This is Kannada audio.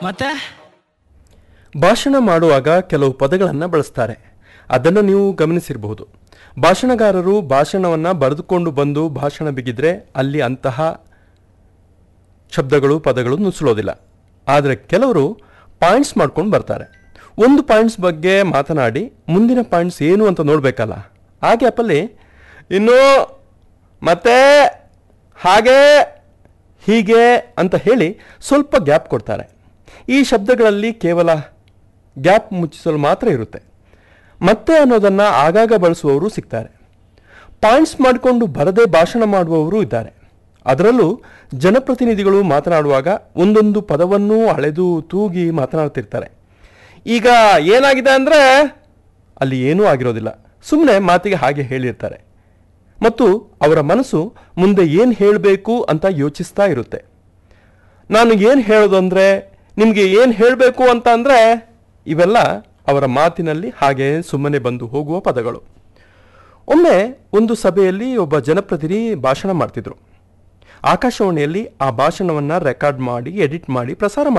ಮತ್ತೆ ಭಾಷಣ ಮಾಡುವಾಗ ಕೆಲವು ಪದಗಳನ್ನು ಬಳಸ್ತಾರೆ. ಅದನ್ನು ನೀವು ಗಮನಿಸಿರಬಹುದು. ಭಾಷಣಗಾರರು ಭಾಷಣವನ್ನು ಬರೆದುಕೊಂಡು ಬಂದು ಭಾಷಣ ಬಿಗಿದ್ರೆ ಅಲ್ಲಿ ಅಂತಹ ಶಬ್ದಗಳು ಪದಗಳು ನುಸುಳೋದಿಲ್ಲ. ಆದರೆ ಕೆಲವರು ಪಾಯಿಂಟ್ಸ್ ಮಾಡ್ಕೊಂಡು ಬರ್ತಾರೆ. ಒಂದು ಪಾಯಿಂಟ್ಸ್ ಬಗ್ಗೆ ಮಾತನಾಡಿ ಮುಂದಿನ ಪಾಯಿಂಟ್ಸ್ ಏನು ಅಂತ ನೋಡಬೇಕಲ್ಲ. ಆ ಗ್ಯಾಪಲ್ಲಿ ಇನ್ನೂ ಮತ್ತೆ ಹಾಗೆ ಹೀಗೆ ಅಂತ ಹೇಳಿ ಸ್ವಲ್ಪ ಗ್ಯಾಪ್ ಕೊಡ್ತಾರೆ. ಈ ಶಬ್ದಗಳಲ್ಲಿ ಕೇವಲ ಗ್ಯಾಪ್ ಮುಚ್ಚಿಸಲು ಮಾತ್ರ ಇರುತ್ತೆ. ಮತ್ತೆ ಅನ್ನೋದನ್ನು ಆಗಾಗ ಬಳಸುವವರು ಸಿಗ್ತಾರೆ. ಪಾಯಿಂಟ್ಸ್ ಮಾಡಿಕೊಂಡು ಬರದೇ ಭಾಷಣ ಮಾಡುವವರು ಇದ್ದಾರೆ. ಅದರಲ್ಲೂ ಜನಪ್ರತಿನಿಧಿಗಳು ಮಾತನಾಡುವಾಗ ಒಂದೊಂದು ಪದವನ್ನೂ ಅಳೆದು ತೂಗಿ ಮಾತನಾಡ್ತಿರ್ತಾರೆ. ಈಗ ಏನಾಗಿದೆ ಅಂದರೆ ಅಲ್ಲಿ ಏನೂ ಆಗಿರೋದಿಲ್ಲ, ಸುಮ್ಮನೆ ಮಾತಿಗೆ ಹಾಗೆ ಹೇಳಿರ್ತಾರೆ. ಮತ್ತು ಅವರ ಮನಸ್ಸು ಮುಂದೆ ಏನು ಹೇಳಬೇಕು ಅಂತ ಯೋಚಿಸ್ತಾ ಇರುತ್ತೆ. ನಾನು ಏನು ಹೇಳೋದು ಅಂದರೆ, ನಿಮಗೆ ಏನು ಹೇಳಬೇಕು ಅಂತ ಅಂದರೆ, ಇವೆಲ್ಲ ಅವರ ಮಾತಿನಲ್ಲಿ ಹಾಗೆ ಸುಮ್ಮನೆ ಬಂದು ಹೋಗುವ ಪದಗಳು. ಒಮ್ಮೆ ಒಂದು ಸಭೆಯಲ್ಲಿ ಒಬ್ಬ ಜನಪ್ರತಿನಿಧಿ ಭಾಷಣ ಮಾಡ್ತಿದ್ರು. ಆಕಾಶವಾಣಿಯಲ್ಲಿ ಆ ಭಾಷಣವನ್ನು ರೆಕಾರ್ಡ್ ಮಾಡಿ ಎಡಿಟ್ ಮಾಡಿ ಪ್ರಸಾರ